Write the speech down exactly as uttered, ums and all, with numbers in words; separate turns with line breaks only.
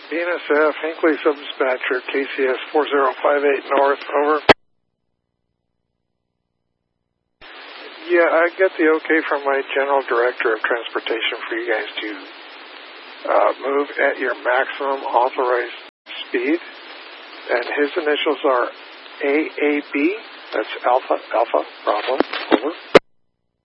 B N S F, Hinckley Subdispatcher, K C S four zero five eight North, over. Yeah, I get the okay from my General Director of Transportation for you guys to uh, move at your maximum authorized speed, and his initials are A A B, that's Alpha, Alpha, Bravo.